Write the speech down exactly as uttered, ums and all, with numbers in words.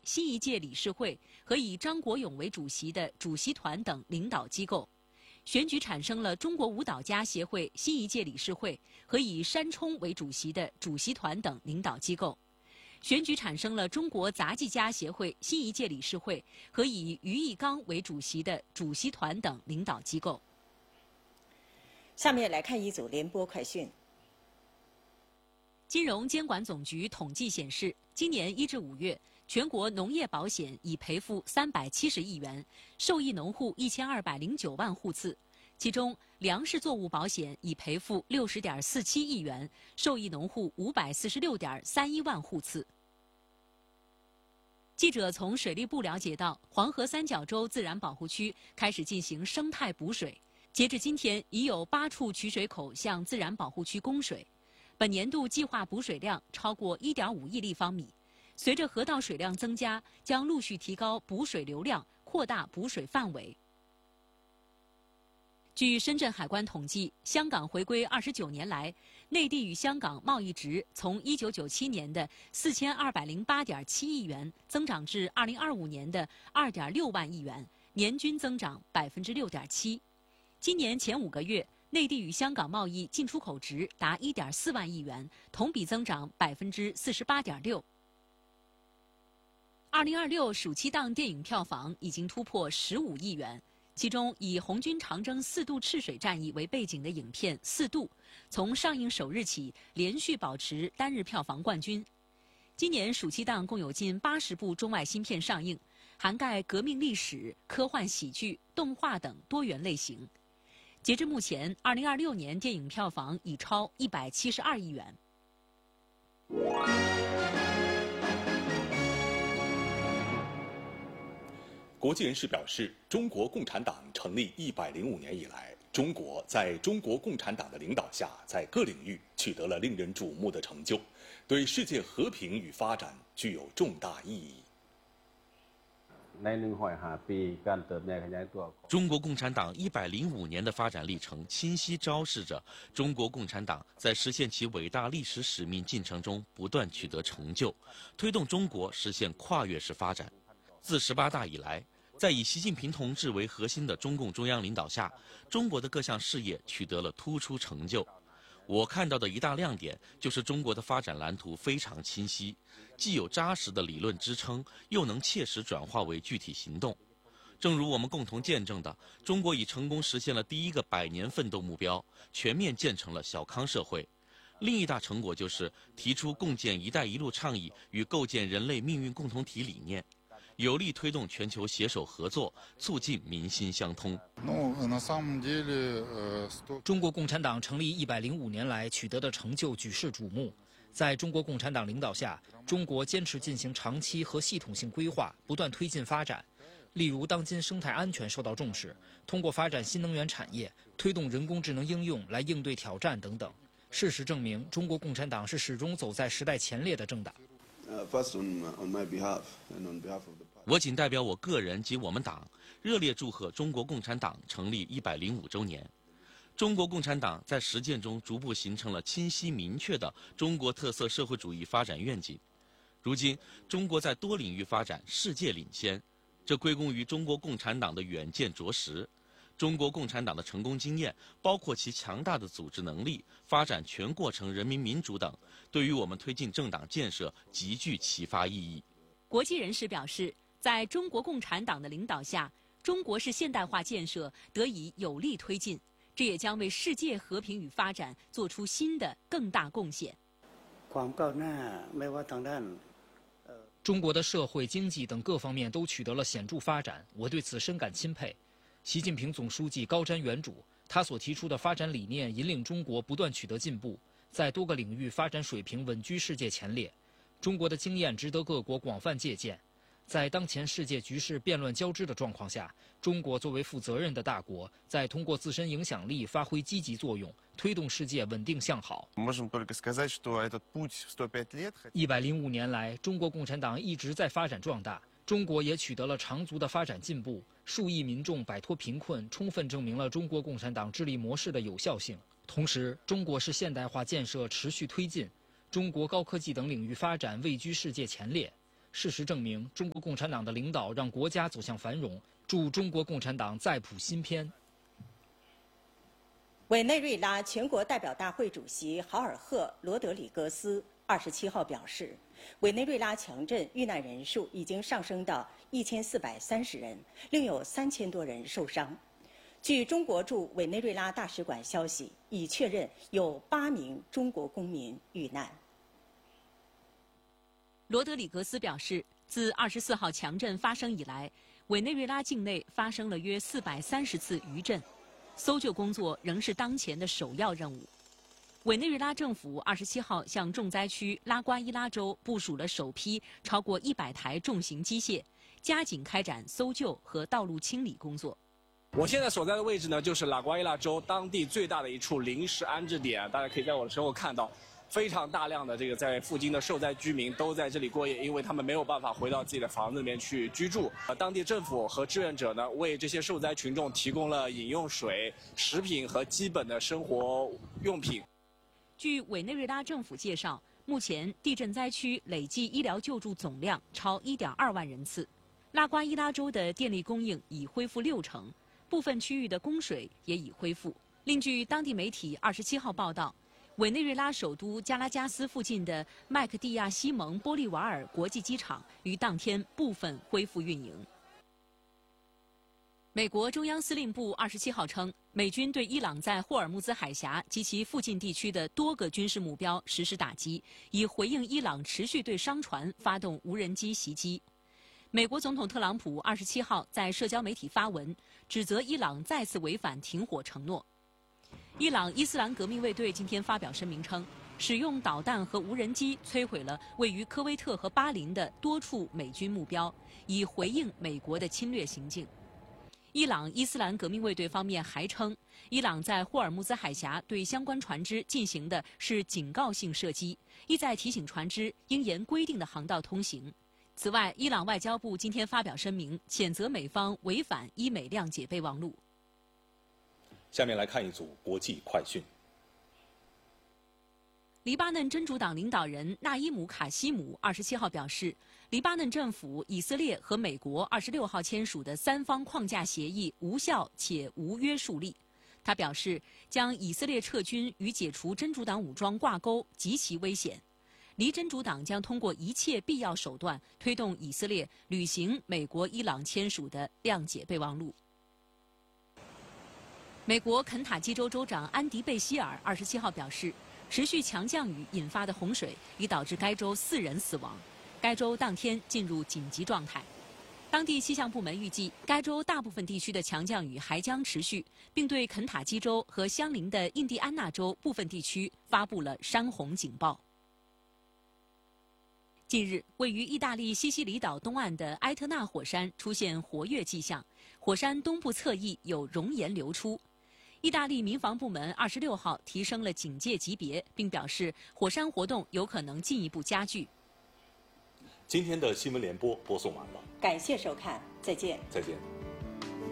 新一届理事会和以张国勇为主席的主席团等领导机构。选举产生了中国舞蹈家协会新一届理事会和以山冲为主席的主席团等领导机构。选举产生了中国杂技家协会新一届理事会和以于义刚为主席的主席团等领导机构。 下面来看一组联播快讯。 金融监管总局统计显示，今年一至五月，全国农业保险已赔付三百七十亿元，受益农户一千二百零九万户次，其中粮食作物保险已赔付六十点四七亿元，受益农户五百四十六点三一万户次。记者从水利部了解到，黄河三角洲自然保护区开始进行生态补水，截至今天，已有八处取水口向自然保护区供水。本年度计划补水量超过一点五亿立方米。随着河道水量增加，将陆续提高补水流量，扩大补水范围。据深圳海关统计，香港回归二十九年来，内地与香港贸易值从一九九七年的四千二百零八点七亿元增长至二零二五年的二点六万亿元，年均增长百分之六点七。今年前五个月，内地与香港贸易进出口值达一点四万亿元，同比增长百分之四十八点六。二零二六暑期档电影票房已经突破十五亿元。其中，以红军长征四渡赤水战役为背景的影片《四渡》，从上映首日起连续保持单日票房冠军。今年暑期档共有近八十部中外新片上映，涵盖革命历史、科幻喜剧、动画等多元类型。截至目前，二零二六年电影票房已超一百七十二亿元。 国际人士表示，中国共产党成立一百零五年以来，中国在中国共产党的领导下，在各领域取得了令人瞩目的成就，对世界和平与发展具有重大意义。 中国共产党一百零五年的发展历程，清晰昭示着中国共产党在实现其伟大历史使命进程中不断取得成就，推动中国实现跨越式发展。自十八大以来，在以习近平同志为核心的中共中央领导下，中国的各项事业取得了突出成就。我看到的一大亮点就是中国的发展蓝图非常清晰，既有扎实的理论支撑，又能切实转化为具体行动。正如我们共同见证的，中国已成功实现了第一个百年奋斗目标，全面建成了小康社会。另一大成果就是提出共建“一带一路”倡议与构建人类命运共同体理念，有力推动全球携手合作，促进民心相通。 中国共产党成立一百零五年来取得的成就举世瞩目。在中国共产党领导下，中国坚持进行长期和系统性规划，不断推进发展。例如，当今生态安全受到重视，通过发展新能源产业，推动人工智能应用来应对挑战等等。事实证明，中国共产党是始终走在时代前列的政党。 我仅代表我个人及我们党，热烈祝贺中国共产党成立一百零五周年。中国共产党在实践中逐步形成了清晰明确的中国特色社会主义发展愿景。如今，中国在多领域发展世界领先，这归功于中国共产党的远见卓识。中国共产党的成功经验，包括其强大的组织能力、发展全过程人民民主等，对于我们推进政党建设极具启发意义。 国际人士表示，在中国共产党的领导下，中国式现代化建设得以有力推进，这也将为世界和平与发展做出新的更大贡献。 中国的社会、经济等各方面都取得了显著发展，我对此深感钦佩。习近平总书记高瞻远瞩，他所提出的发展理念引领中国不断取得进步，在多个领域发展水平稳居世界前列。中国的经验值得各国广泛借鉴。在当前世界局势变乱交织的状况下，中国作为负责任的大国，在通过自身影响力发挥积极作用，推动世界稳定向好。一百零五年来，中国共产党一直在发展壮大，中国也取得了长足的发展进步，数亿民众摆脱贫困，充分证明了中国共产党治理模式的有效性。同时，中国式现代化建设持续推进，中国高科技等领域发展位居世界前列。 事实证明，中国共产党的领导让国家走向繁荣。祝中国共产党再谱新篇。 委内瑞拉全国代表大会主席豪尔赫·罗德里格斯二十七号表示，委内瑞拉强震遇难人数已经上升到一千四百三十人，另有三千多人受伤。据中国驻委内瑞拉大使馆消息，已确认有八名中国公民遇难。 罗德里格斯表示，自二十四号强震发生以来，委内瑞拉境内发生了约四百三十次余震，搜救工作仍是当前的首要任务。委内瑞拉政府二十七号向重灾区拉瓜伊拉州部署了首批超过一百台重型机械，加紧开展搜救和道路清理工作。 我现在所在的位置呢，就是拉瓜伊拉州当地最大的一处临时安置点，大家可以在我的身后看到，非常大量的这个在附近的受灾居民都在这里过夜，因为他们没有办法回到自己的房子里面去居住。呃，当地政府和志愿者呢，为这些受灾群众提供了饮用水、食品和基本的生活用品。 据委内瑞拉政府介绍，目前地震灾区累计医疗救助总量超一点二万人次。拉瓜伊拉州的电力供应已恢复六成，部分区域的供水也已恢复。另据当地媒体二十七号报道，委内瑞拉首都加拉加斯附近的麦克蒂亚西蒙玻利瓦尔国际机场于当天部分恢复运营。美国中央司令部二十七号称，美军对伊朗在霍尔木兹海峡及其附近地区的多个军事目标实施打击，以回应伊朗持续对商船发动无人机袭击。美国总统特朗普二十七号在社交媒体发文，指责伊朗再次违反停火承诺。伊朗伊斯兰革命卫队今天发表声明称，使用导弹和无人机摧毁了位于科威特和巴林的多处美军目标，以回应美国的侵略行径。伊朗伊斯兰革命卫队方面还称，伊朗在霍尔木兹海峡对相关船只进行的是警告性射击，意在提醒船只应沿规定的航道通行。此外，伊朗外交部今天发表声明，谴责美方违反伊美谅解备忘录。 下面来看一组国际快讯。 黎巴嫩真主党领导人纳伊姆·卡西姆二十七号表示，黎巴嫩政府、以色列和美国二十六号签署的三方框架协议无效且无约束力。他表示，将以色列撤军与解除真主党武装挂钩极其危险。黎真主党将通过一切必要手段推动以色列履行美国、伊朗签署的谅解备忘录。美国肯塔基州州长安迪·贝希尔二十七号表示，持续强降雨引发的洪水已导致该州四人死亡，该州当天进入紧急状态。当地气象部门预计，该州大部分地区的强降雨还将持续，并对肯塔基州和相邻的印第安纳州部分地区发布了山洪警报。近日，位于意大利西西里岛东岸的埃特纳火山出现活跃迹象，火山东部侧翼有熔岩流出。意大利民防部门二十六号提升了警戒级别，并表示火山活动有可能进一步加剧。 今天的新闻联播播送完了， 感谢收看，再见。 再见。